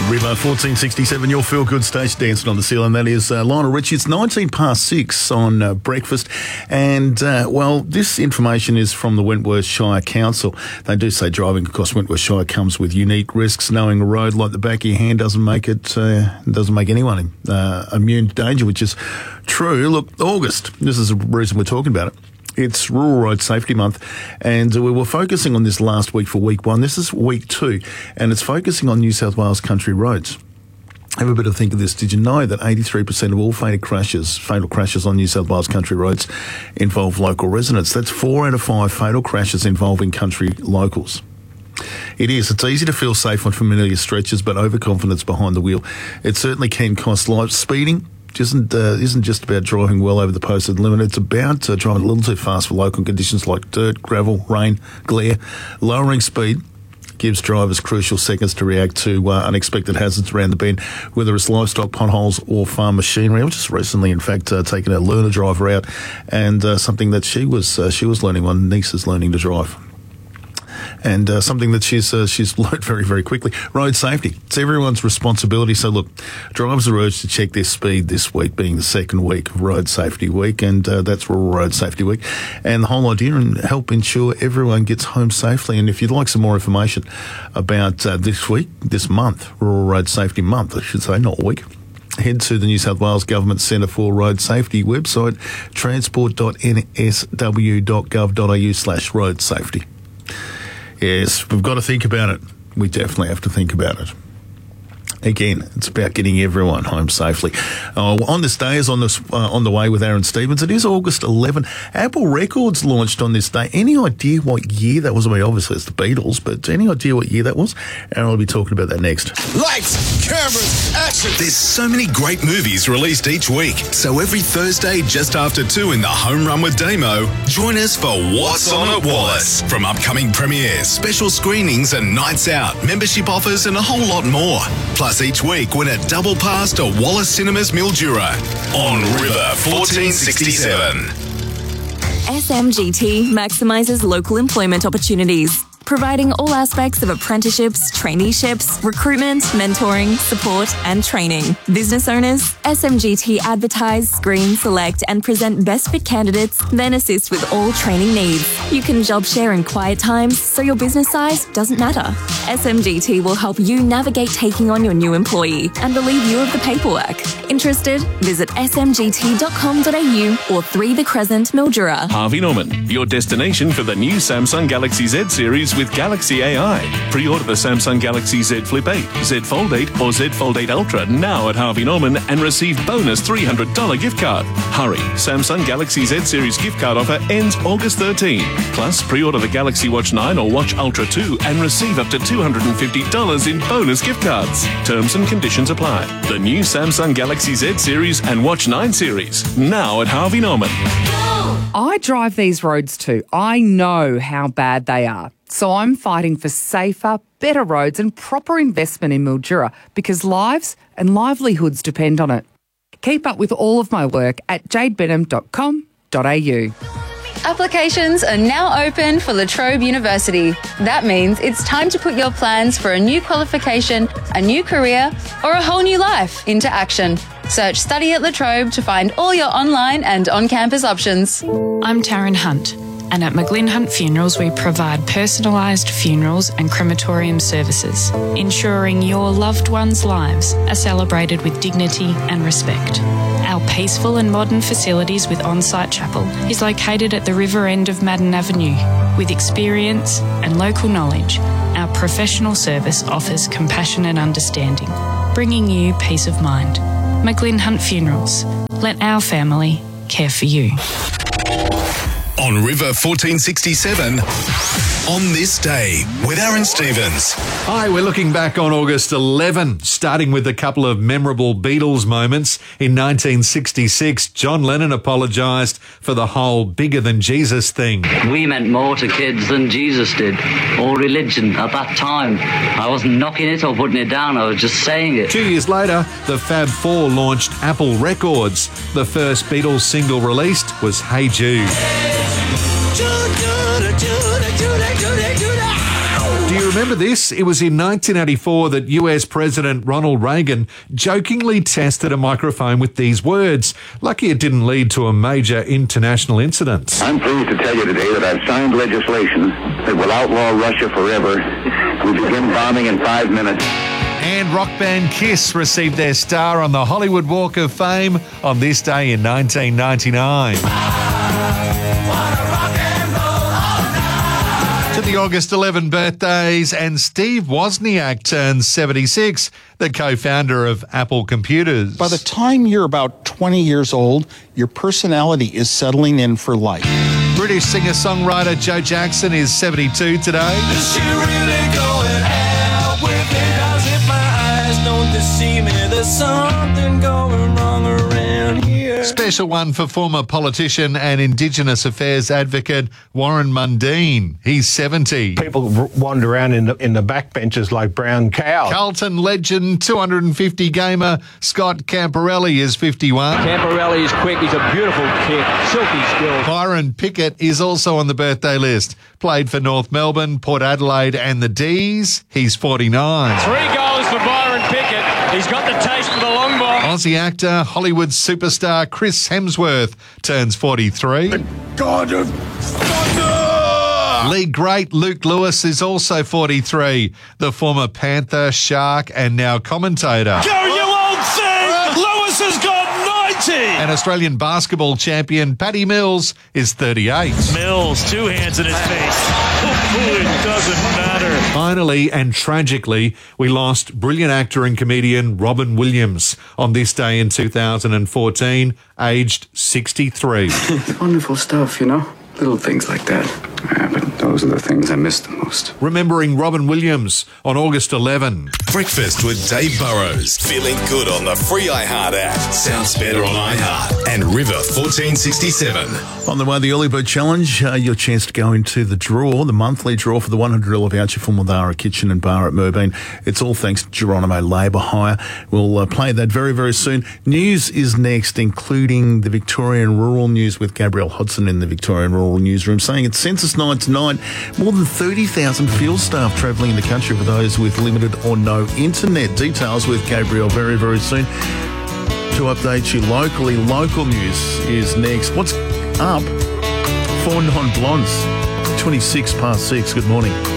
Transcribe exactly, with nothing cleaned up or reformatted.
River, fourteen sixty-seven, your feel-good station, dancing on the ceiling. That is uh, Lionel Richie. It's nineteen past six on uh, breakfast. And, uh, well, this information is from the Wentworth Shire Council. They do say driving across Wentworth Shire comes with unique risks. Knowing a road like the back of your hand doesn't make it, uh, doesn't make anyone uh, immune to danger, which is true. Look, August, this is the reason we're talking about it. It's Rural Road Safety Month, and we were focusing on this last week for week one. This is week two, and it's focusing on New South Wales country roads. Have a bit of a think of this. Did you know that eighty-three percent of all fatal crashes, fatal crashes on New South Wales country roads involve local residents? That's four out of five fatal crashes involving country locals. It is. It's easy to feel safe on familiar stretches, but overconfidence behind the wheel, it certainly can cost lives. Speeding isn't uh, isn't just about driving well over the posted limit. It's about uh, driving a little too fast for local conditions like dirt, gravel, rain, glare. Lowering speed gives drivers crucial seconds to react to uh, unexpected hazards around the bend, whether it's livestock, potholes or farm machinery. I was just recently, in fact, uh, taking a learner driver out, and uh, something that she was uh, she was learning. My niece is learning to drive. And uh, something that she's uh, she's learned very, very quickly. Road safety. It's everyone's responsibility. So, look, drivers are urged to check their speed this week, being the second week of Road Safety Week, and uh, that's Rural Road Safety Week. And the whole idea, and help ensure everyone gets home safely. And if you'd like some more information about uh, this week, this month, Rural Road Safety Month, I should say, not week, head to the New South Wales Government Centre for Road Safety website, transport dot n s w dot gov dot a u slash road safety. Yes, we've got to think about it. We definitely have to think about it. Again, it's about getting everyone home safely. Uh, on this day is on this uh, on the way with Aaron Stevens. It is August eleventh. Apple Records launched on this day. Any idea what year that was? I mean, obviously it's the Beatles, but any idea what year that was? Aaron will be talking about that next. Lights, cameras, action. There's so many great movies released each week. So every Thursday just after two in the Home Run with Damo, join us for What's On at Wallace. From upcoming premieres, special screenings and nights out, membership offers and a whole lot more. Plus, each week, win a double pass to Wallace Cinemas Mildura on River fourteen sixty-seven. S M G T maximises local employment opportunities, providing all aspects of apprenticeships, traineeships, recruitment, mentoring, support and training. Business owners, S M G T advertise, screen, select and present best fit candidates, then assist with all training needs. You can job share in quiet times, so your business size doesn't matter. S M G T will help you navigate taking on your new employee and relieve you of the paperwork. Interested? Visit s m g t dot com dot a u or three The Crescent, Mildura. Harvey Norman, your destination for the new Samsung Galaxy Z series with Galaxy A I. Pre-order the Samsung Galaxy Z Flip eight, Z Fold eight or Z Fold eight Ultra now at Harvey Norman and receive bonus three hundred dollars gift card. Hurry, Samsung Galaxy Z series gift card offer ends August thirteenth. Plus, pre-order the Galaxy Watch nine or Watch Ultra two and receive up to two hundred fifty dollars in bonus gift cards. Terms and conditions apply. The new Samsung Galaxy Z series and Watch nine series now at Harvey Norman. I drive these roads too. I know how bad they are. So I'm fighting for safer, better roads and proper investment in Mildura because lives and livelihoods depend on it. Keep up with all of my work at jade benham dot com dot a u. Applications are now open for La Trobe University. That means it's time to put your plans for a new qualification, a new career, or a whole new life into action. Search Study at La Trobe to find all your online and on-campus options. I'm Taryn Hunt, and at McGlynn Hunt Funerals we provide personalised funerals and crematorium services, ensuring your loved ones' lives are celebrated with dignity and respect. Our peaceful and modern facilities with on-site chapel is located at the river end of Madden Avenue. With experience and local knowledge, our professional service offers compassion and understanding, bringing you peace of mind. McGlynn Hunt Funerals. Let our family care for you. On River fourteen sixty-seven, on this day with Aaron Stevens. Hi, we're looking back on August eleventh, starting with a couple of memorable Beatles moments. In nineteen sixty-six, John Lennon apologised for the whole bigger than Jesus thing. We meant more to kids than Jesus did, or religion at that time. I wasn't knocking it or putting it down, I was just saying it. Two years later, the Fab Four launched Apple Records. The first Beatles single released was Hey Jude. Do you Remember this? It was in nineteen eighty-four that U S President Ronald Reagan jokingly tested a microphone with these words. Lucky it didn't lead to a major international incident. I'm pleased to tell you today that I've signed legislation that will outlaw Russia forever. We begin bombing in five minutes. And rock band Kiss received their star on the Hollywood Walk of Fame on this day in nineteen ninety-nine. To the August eleventh birthdays, and Steve Wozniak turns seventy-six, the co-founder of Apple Computers. By the time you're about twenty years old, your personality is settling in for life. British singer-songwriter Joe Jackson is seventy-two today. Is she really going out with it? As if my eyes don't deceive me, there's something going wrong around here. Special one for former politician and Indigenous affairs advocate Warren Mundine. He's seventy. People wander around in the, in the backbenches like brown cows. Carlton legend, two hundred fifty gamer Scott Camporelli is fifty-one. Camporelli is quick. He's a beautiful kick. Silky skills. Byron Pickett is also on the birthday list. Played for North Melbourne, Port Adelaide and the D's. He's forty-nine. Three goals for Byron Pickett. He's got the taste for the long ball. Aussie actor, Hollywood superstar Chris Hemsworth turns forty-three. The God of Thunder! League great Luke Lewis is also forty-three. The former Panther, Shark and now commentator. Go, you old thing! Lewis has got ninety! And Australian basketball champion Paddy Mills is thirty-eight. Mills, two hands in his face. It doesn't matter. Finally and tragically, we lost brilliant actor and comedian Robin Williams on this day in two thousand fourteen, aged sixty-three. It's wonderful stuff, you know? Little things like that. Yeah, but those are the things I miss the most. Remembering Robin Williams on August eleventh. Breakfast with Dave Burrows. Feeling good on the free iHeart app. Sounds better on iHeart. And River fourteen sixty-seven. On the way, the Early Bird Challenge, uh, your chance to go into the draw, the monthly draw for the one hundred dollars voucher for Mildara Kitchen and Bar at Merbeen. It's all thanks to Geronimo Labour Hire. We'll uh, play that very, very soon. News is next, including the Victorian Rural News with Gabrielle Hodson in the Victorian Rural Newsroom, saying it's census night tonight. More than thirty thousand field staff travelling in the country for those with limited or no internet. Details with Gabrielle very, very soon. To update you locally, local news is next. What's up? Four non blondes, twenty-six past six. Good morning.